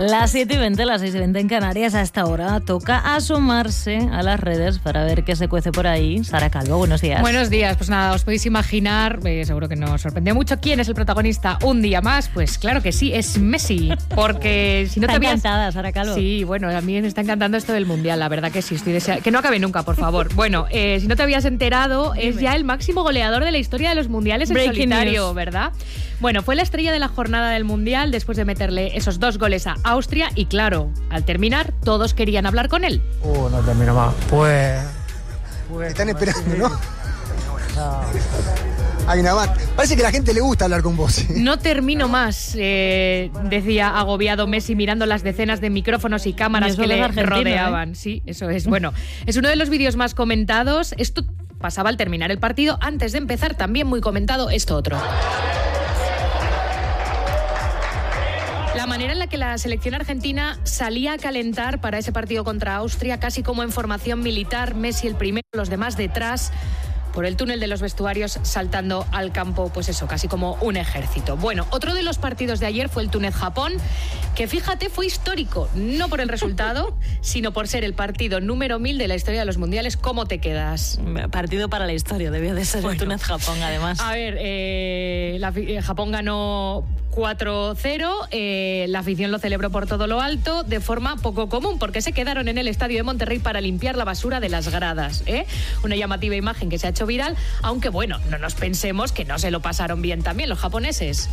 Las 7:20, las 6:20 en Canarias. A esta hora toca asomarse a las redes para ver qué se cuece por ahí. Sara Calvo, buenos días. Buenos días. Pues nada, os podéis imaginar, seguro que nos sorprendió mucho, ¿quién es el protagonista un día más? Pues claro que sí, es Messi. Porque si no te habías... encantada, Sara Calvo. Sí, bueno, a mí me está encantando esto del Mundial, la verdad que sí, estoy deseando... Que no acabe nunca, por favor. Bueno, si no te habías enterado, es ya el máximo goleador de la historia de los Mundiales en solitario, news. ¿verdad? Bueno, fue la estrella de la jornada del Mundial después de meterle esos 2 goles a Austria y claro, al terminar todos querían hablar con él. No termino más. Pues están esperando, ¿no? Hay nada más. Parece que a la gente le gusta hablar con vos. No termino más, decía agobiado Messi mirando las decenas de micrófonos y cámaras que le rodeaban. Sí, eso es. Bueno, es uno de los vídeos más comentados. Esto pasaba al terminar el partido. Antes de empezar, también muy comentado esto otro. La manera en la que la selección argentina salía a calentar para ese partido contra Austria, casi como en formación militar, Messi el primero, los demás detrás, por el túnel de los vestuarios, saltando al campo, pues eso, casi como un ejército. Bueno, otro de los partidos de ayer fue el Túnez-Japón, que fíjate, fue histórico, no por el resultado, sino por ser el partido número 1000 de la historia de los mundiales. ¿Cómo te quedas? Partido para la historia, debió de ser el Túnez-Japón, además. A ver, Japón ganó 4-0, la afición lo celebró por todo lo alto, de forma poco común, porque se quedaron en el estadio de Monterrey para limpiar la basura de las gradas. Una llamativa imagen que se ha hecho viral, aunque bueno, no nos pensemos que no se lo pasaron bien también los japoneses.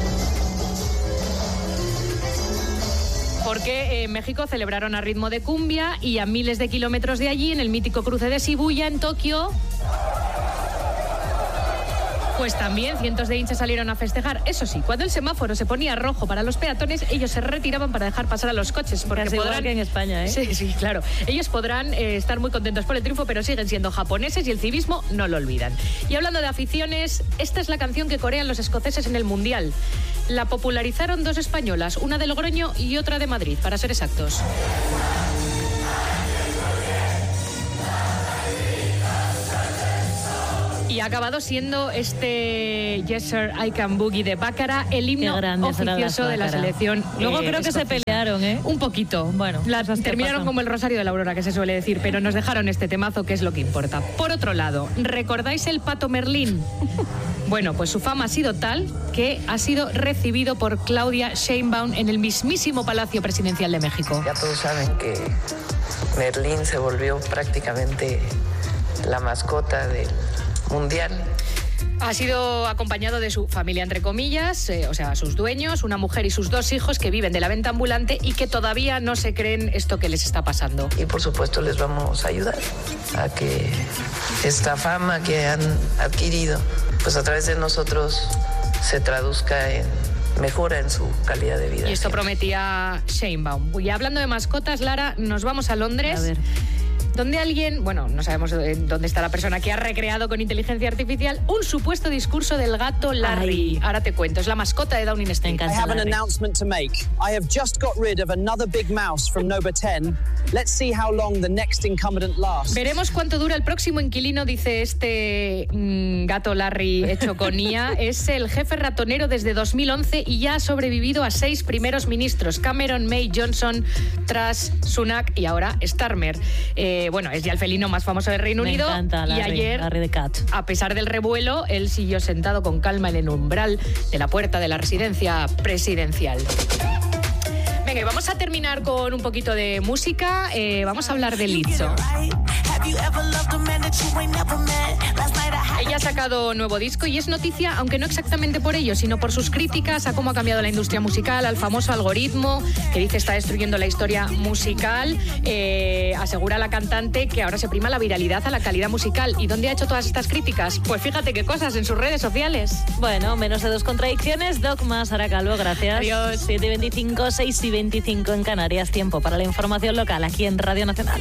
Porque en México celebraron a ritmo de cumbia y a miles de kilómetros de allí, en el mítico cruce de Shibuya, en Tokio, pues también cientos de hinchas salieron a festejar. Eso sí, cuando el semáforo se ponía rojo para los peatones, ellos se retiraban para dejar pasar a los coches. Porque casi igual que en España, ¿eh? Sí, claro. Ellos podrán estar muy contentos por el triunfo, pero siguen siendo japoneses y el civismo no lo olvidan. Y hablando de aficiones, esta es la canción que corean los escoceses en el Mundial. La popularizaron 2 españolas, una de Logroño y otra de Madrid, para ser exactos. Y ha acabado siendo este Yes Sir, I Can Boogie de Bácara el himno oficioso de la selección. Luego creo que se pelearon, ¿eh? Un poquito. Bueno, terminaron como el Rosario de la Aurora, que se suele decir, pero nos dejaron este temazo, que es lo que importa. Por otro lado, ¿recordáis el Pato Merlín? Bueno, pues su fama ha sido tal que ha sido recibido por Claudia Sheinbaum en el mismísimo Palacio Presidencial de México. Ya todos saben que Merlín se volvió prácticamente la mascota del Mundial. Ha sido acompañado de su familia, entre comillas, o sea, sus dueños, una mujer y sus 2 hijos que viven de la venta ambulante y que todavía no se creen esto que les está pasando. Y por supuesto les vamos a ayudar a que esta fama que han adquirido, pues a través de nosotros se traduzca en mejora en su calidad de vida. Y esto prometía Sheinbaum. Y hablando de mascotas, Lara, nos vamos a Londres. A ver. Donde alguien, bueno, no sabemos dónde está la persona que ha recreado con inteligencia artificial un supuesto discurso del gato Larry. Ahora te cuento, es la mascota de Downing Street. I have an announcement to make. I have just got rid of another big mouse from number 10. Let's see how long the next incumbent lasts. Veremos cuánto dura el próximo inquilino, dice este gato Larry hecho con IA. Es el jefe ratonero desde 2011 y ya ha sobrevivido a 6 primeros ministros: Cameron, May, Johnson, Truss, Sunak y ahora Starmer. Bueno, es ya el felino más famoso del Reino Unido. Me encanta, Larry, y ayer, Larry the Cat. A pesar del revuelo, él siguió sentado con calma en el umbral de la puerta de la residencia presidencial. Venga, y vamos a terminar con un poquito de música. Vamos a hablar de Lizzo. Ella ha sacado nuevo disco y es noticia, aunque no exactamente por ello, sino por sus críticas a cómo ha cambiado la industria musical, al famoso algoritmo que dice está destruyendo la historia musical. Asegura la cantante que ahora se prima la viralidad a la calidad musical. ¿Y dónde ha hecho todas estas críticas? Pues fíjate qué cosas, en sus redes sociales. Bueno, menos de 2 contradicciones. Dogma, Sara Calvo, gracias. Adiós. 7:25, 6:25 en Canarias. Tiempo para la información local aquí en Radio Nacional.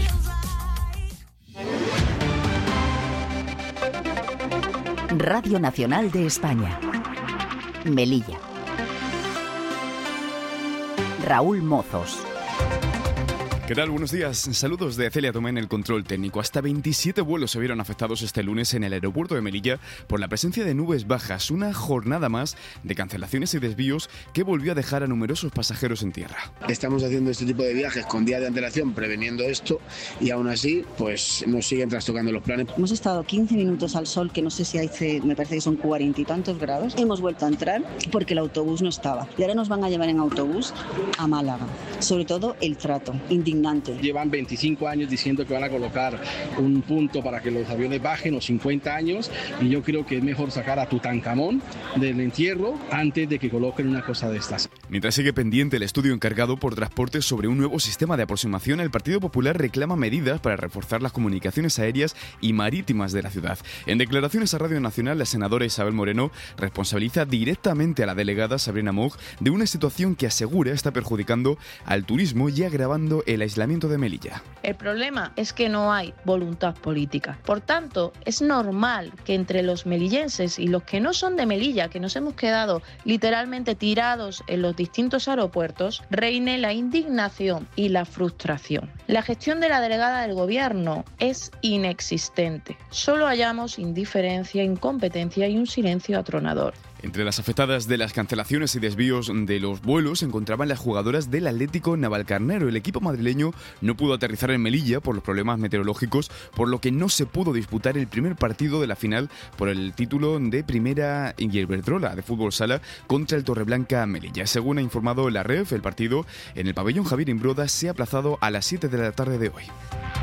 Radio Nacional de España. Melilla. Raúl Mozos. ¿Qué tal? Buenos días. Saludos de Celia Tomé en el control técnico. Hasta 27 vuelos se vieron afectados este lunes en el aeropuerto de Melilla por la presencia de nubes bajas. Una jornada más de cancelaciones y desvíos que volvió a dejar a numerosos pasajeros en tierra. Estamos haciendo este tipo de viajes con días de antelación preveniendo esto y aún así pues nos siguen trastocando los planes. Hemos estado 15 minutos al sol, que no sé si me parece que son 40 y tantos grados. Hemos vuelto a entrar porque el autobús no estaba. Y ahora nos van a llevar en autobús a Málaga. Sobre todo el trato, indignante. Llevan 25 años diciendo que van a colocar un punto para que los aviones bajen, o 50 años, y yo creo que es mejor sacar a Tutankamón del entierro antes de que coloquen una cosa de estas. Mientras sigue pendiente el estudio encargado por Transportes sobre un nuevo sistema de aproximación, el Partido Popular reclama medidas para reforzar las comunicaciones aéreas y marítimas de la ciudad. En declaraciones a Radio Nacional, la senadora Isabel Moreno responsabiliza directamente a la delegada Sabrina Moog de una situación que asegura está perjudicando al turismo y agravando el aislamiento de Melilla. El problema es que no hay voluntad política. Por tanto, es normal que entre los melillenses y los que no son de Melilla, que nos hemos quedado literalmente tirados en los distintos aeropuertos, reine la indignación y la frustración. La gestión de la delegada del gobierno es inexistente. Solo hallamos indiferencia, incompetencia y un silencio atronador. Entre las afectadas de las cancelaciones y desvíos de los vuelos se encontraban las jugadoras del Atlético Navalcarnero. El equipo madrileño no pudo aterrizar en Melilla por los problemas meteorológicos, por lo que no se pudo disputar el primer partido de la final por el título de Primera Iberdrola de fútbol sala contra el Torreblanca Melilla. Según ha informado la REF, el partido en el pabellón Javier Imbroda se ha aplazado a las 7 de la tarde de hoy.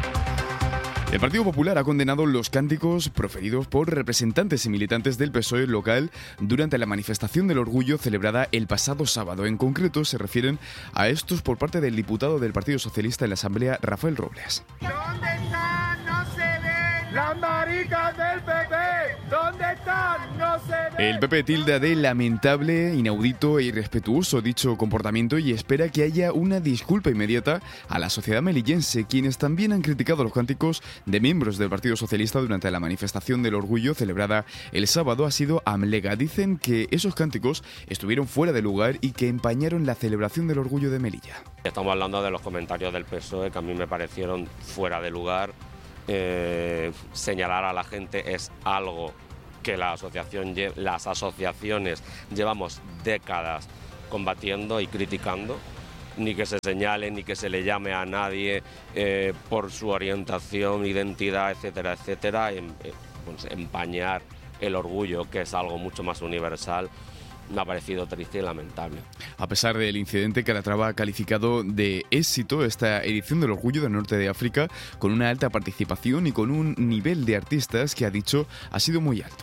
El Partido Popular ha condenado los cánticos proferidos por representantes y militantes del PSOE local durante la manifestación del orgullo celebrada el pasado sábado. En concreto, se refieren a estos por parte del diputado del Partido Socialista en la Asamblea, Rafael Robles. ¿Dónde están? No se ven las maricas del PP. ¿Dónde están? No se ven. El PP tilda de lamentable, inaudito e irrespetuoso dicho comportamiento y espera que haya una disculpa inmediata a la sociedad melillense, quienes también han criticado los cánticos de miembros del Partido Socialista durante la manifestación del orgullo celebrada el sábado ha sido Amlega. Dicen que esos cánticos estuvieron fuera de lugar y que empañaron la celebración del orgullo de Melilla. Estamos hablando de los comentarios del PSOE que a mí me parecieron fuera de lugar. Señalar a la gente es algo que las asociaciones llevamos décadas combatiendo y criticando. Ni que se señale, ni que se le llame a nadie por su orientación, identidad, etcétera, etcétera, pues empañar el orgullo, que es algo mucho más universal, me ha parecido triste y lamentable. A pesar del incidente, Calatrava ha calificado de éxito esta edición del Orgullo del Norte de África, con una alta participación y con un nivel de artistas que ha dicho ha sido muy alto.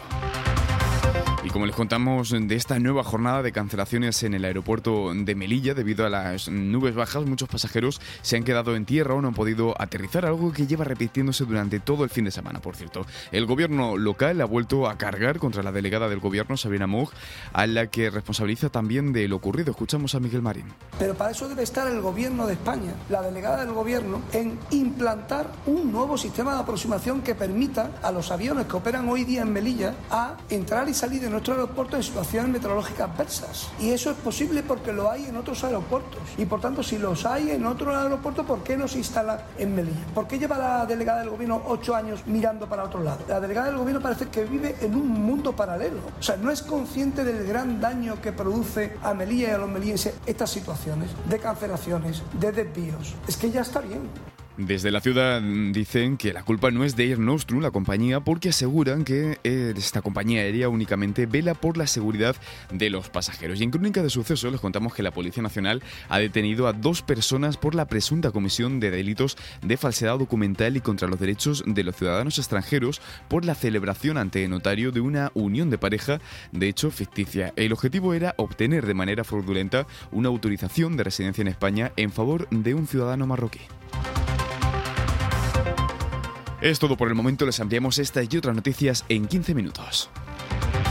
Y como les contamos de esta nueva jornada de cancelaciones en el aeropuerto de Melilla, debido a las nubes bajas, muchos pasajeros se han quedado en tierra o no han podido aterrizar, algo que lleva repitiéndose durante todo el fin de semana, por cierto. El gobierno local ha vuelto a cargar contra la delegada del gobierno, Sabrina Moog, a la que responsabiliza también de lo ocurrido. Escuchamos a Miguel Marín. Pero para eso debe estar el gobierno de España, la delegada del gobierno, en implantar un nuevo sistema de aproximación que permita a los aviones que operan hoy día en Melilla a entrar y salir de nuestro aeropuerto en situaciones meteorológicas adversas. Y eso es posible porque lo hay en otros aeropuertos. Y por tanto, si los hay en otro aeropuerto, ¿por qué no se instala en Melilla? ¿Por qué lleva la delegada del gobierno 8 años mirando para otro lado? La delegada del gobierno parece que vive en un mundo paralelo. O sea, no es consciente del gran daño que produce a Melilla y a los melillenses estas situaciones de cancelaciones, de desvíos. Es que ya está bien. Desde la ciudad dicen que la culpa no es de Air Nostrum, la compañía, porque aseguran que esta compañía aérea únicamente vela por la seguridad de los pasajeros. Y en Crónica de Sucesos les contamos que la Policía Nacional ha detenido a 2 personas por la presunta comisión de delitos de falsedad documental y contra los derechos de los ciudadanos extranjeros por la celebración ante notario de una unión de pareja, de hecho ficticia. El objetivo era obtener de manera fraudulenta una autorización de residencia en España en favor de un ciudadano marroquí. Es todo por el momento, les ampliamos esta y otras noticias en 15 minutos.